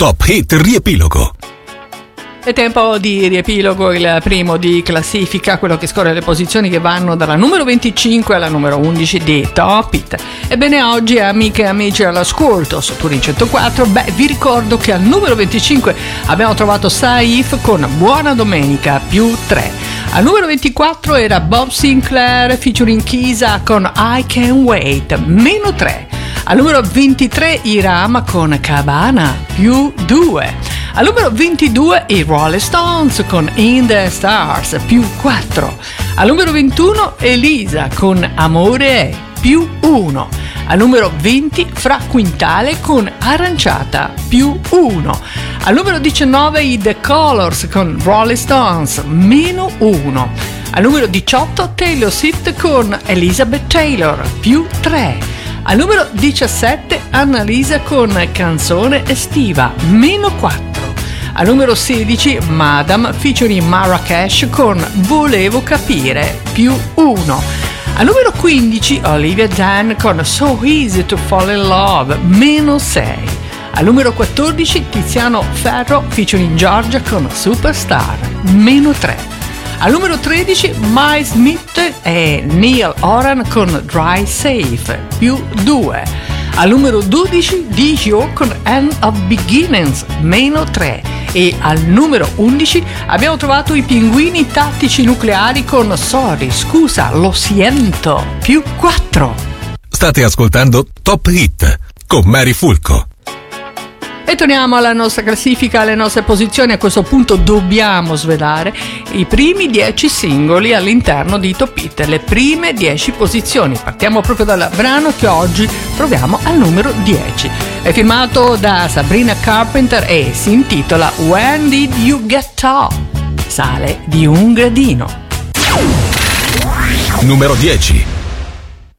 Top Hit Riepilogo. È tempo di riepilogo, il primo di classifica, quello che scorre le posizioni che vanno dalla numero 25 alla numero 11 di Top Hit. Ebbene, oggi, amiche e amici all'ascolto su Turin 104, vi ricordo che al numero 25 abbiamo trovato Saif con Buona Domenica più 3. Al numero 24 era Bob Sinclair featuring Kisa con I Can't Wait meno 3. Al numero 23 Iram con Cabana più 2. Al numero 22 i Rolling Stones con In the Stars più 4. Al numero 21 Elisa con Amore è più 1. Al numero 20 Fra Quintale con Aranciata più 1. Al numero 19 i The Colors con Rolling Stones meno 1. Al numero 18 Taylor Swift con Elizabeth Taylor più 3. Al numero 17 Annalisa con Canzone estiva meno 4. Al numero 16 Madame featuring Marrakesh con Volevo capire più 1. Al numero 15 Olivia Dan con So Easy to Fall in Love meno 6. Al numero 14 Tiziano Ferro featuring Giorgia con Superstar meno 3. Al numero 13 Miles Smith e Neil Horan con Dry Safe più 2. Al numero 12 Dio con End of Beginnings meno 3. E al numero 11 abbiamo trovato i Pinguini Tattici Nucleari con Sorry, scusa, lo siento più 4. State ascoltando Top Hit con Mary Fulco. E torniamo alla nostra classifica, alle nostre posizioni. A questo punto dobbiamo svelare i primi 10 singoli all'interno di Top Hit, le prime 10 posizioni. Partiamo proprio dal brano che oggi troviamo al numero 10. È firmato da Sabrina Carpenter e si intitola When Did You Get Tall? Sale di un gradino. Numero 10.